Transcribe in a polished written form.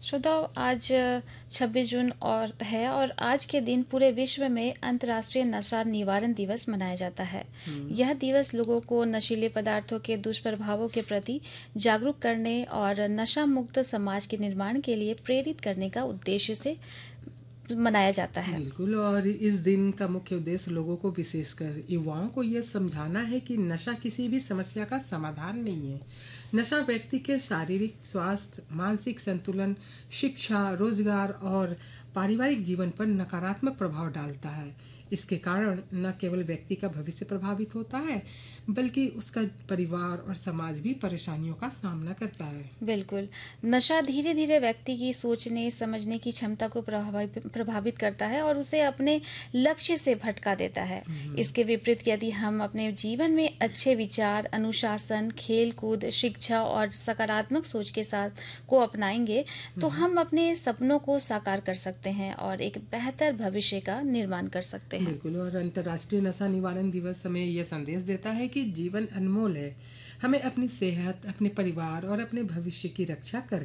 श्रोताओ, आज 26 जून और आज के दिन पूरे विश्व में अंतर्राष्ट्रीय नशा निवारण दिवस मनाया जाता है। यह दिवस लोगों को नशीले पदार्थों के दुष्प्रभावों के प्रति जागरूक करने और नशा मुक्त समाज के निर्माण के लिए प्रेरित करने का उद्देश्य से मनाया जाता है। बिल्कुल। और इस दिन का मुख्य उद्देश्य लोगों को, विशेषकर युवाओं को, यह समझाना है कि नशा किसी भी समस्या का समाधान नहीं है। नशा व्यक्ति के शारीरिक स्वास्थ्य, मानसिक संतुलन, शिक्षा, रोजगार और पारिवारिक जीवन पर नकारात्मक प्रभाव डालता है। इसके कारण न केवल व्यक्ति का भविष्य प्रभावित होता है, बल्कि उसका परिवार और समाज भी परेशानियों का सामना करता है। बिल्कुल। नशा धीरे धीरे व्यक्ति की सोचने समझने की क्षमता को प्रभावित करता है और उसे अपने लक्ष्य से भटका देता है। इसके विपरीत यदि हम अपने जीवन में अच्छे विचार, अनुशासन, खेल कूद, शिक्षा और सकारात्मक सोच के साथ को अपनाएंगे तो हम अपने सपनों को साकार कर सकते हैं और एक बेहतर भविष्य का निर्माण कर सकते हैं। बिल्कुल। और अंतर्राष्ट्रीय नशा निवारण दिवस हमें यह संदेश देता है कि जीवन अनमोल है। हमें अपनी सेहत, अपने परिवार और अपने भविष्य की रक्षा करनी